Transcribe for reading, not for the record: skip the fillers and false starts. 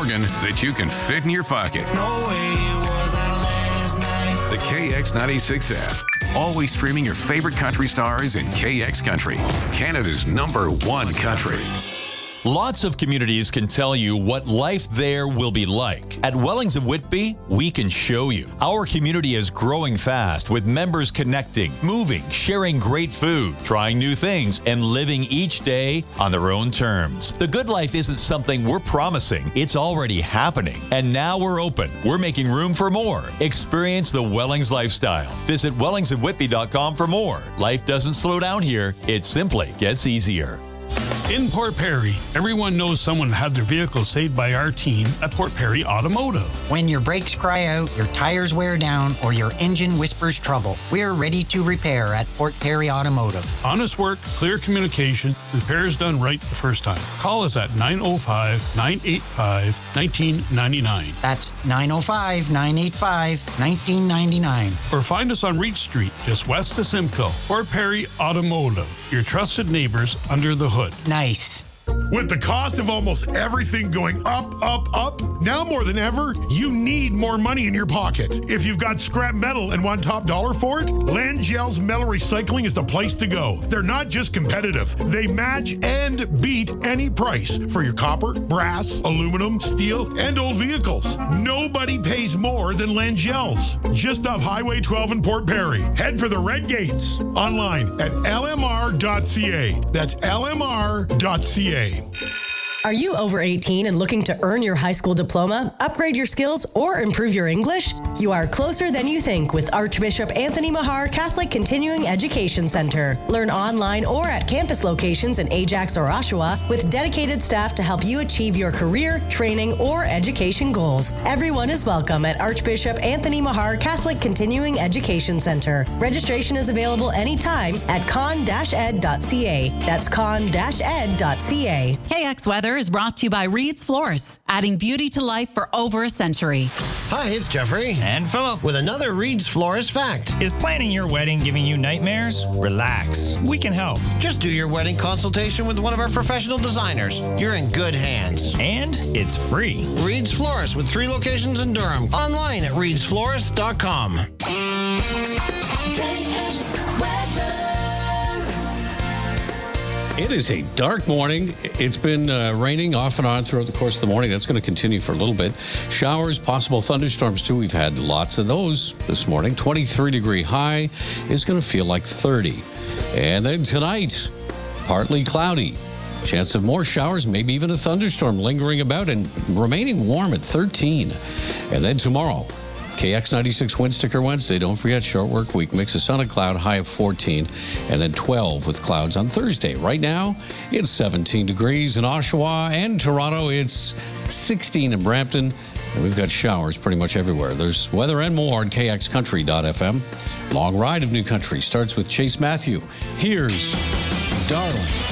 organ that you can fit in your pocket. No way was I last night. The KX96 app. Always streaming your favorite country stars in KX Country, Canada's #1 country. Lots of communities can tell you what life there will be like. At Wellings of Whitby, we can show you. Our community is growing fast with members connecting, moving, sharing great food, trying new things, and living each day on their own terms. The good life isn't something we're promising. It's already happening. And now we're open. We're making room for more. Experience the Wellings lifestyle. Visit wellingsofwhitby.com for more. Life doesn't slow down here. It simply gets easier. In Port Perry, everyone knows someone had their vehicle saved by our team at Port Perry Automotive. When your brakes cry out, your tires wear down, or your engine whispers trouble, we're ready to repair at Port Perry Automotive. Honest work, clear communication, repairs done right the first time. Call us at 905-985-1999. That's 905-985-1999. Or find us on Reach Street, just west of Simcoe. Port Perry Automotive, your trusted neighbors under the hood. Nice. With the cost of almost everything going up, now more than ever, you need more money in your pocket. If you've got scrap metal and want top dollar for it, Langell's Metal Recycling is the place to go. They're not just competitive. They match and beat any price for your copper, brass, aluminum, steel, and old vehicles. Nobody pays more than Langell's. Just off Highway 12 in Port Perry. Head for the Red Gates. Online at lmr.ca. That's lmr.ca. Are you over 18 and looking to earn your high school diploma, upgrade your skills, or improve your English? You are closer than you think with Archbishop Anthony Mahar Catholic Continuing Education Center. Learn online or at campus locations in Ajax or Oshawa with dedicated staff to help you achieve your career, training, or education goals. Everyone is welcome at Archbishop Anthony Mahar Catholic Continuing Education Center. Registration is available anytime at con-ed.ca. That's con-ed.ca. KX Weather is brought to you by Reed's Florists, adding beauty to life for over a century. Hi, it's Jeffrey. And Philip. With another Reed's Florist fact. Is planning your wedding giving you nightmares? Relax. We can help. Just do your wedding consultation with one of our professional designers. You're in good hands. And it's free. Reed's Florist with 3 locations in Durham. Online at reedsflorist.com. It is a dark morning. It's been raining off and on throughout the course of the morning. That's going to continue for a little bit. Showers, possible thunderstorms too. We've had lots of those this morning. 23-degree high is going to feel like 30. And then tonight, partly cloudy. Chance of more showers, maybe even a thunderstorm lingering about and remaining warm at 13. And then tomorrow, KX96 Wind Sticker Wednesday. Don't forget, short work week. Mix of sun and cloud, high of 14, and then 12 with clouds on Thursday. Right now, it's 17 degrees in Oshawa and Toronto. It's 16 in Brampton, and we've got showers pretty much everywhere. There's weather and more on KXCountry.fm. Long ride of new country starts with Chase Matthew. Here's Darling.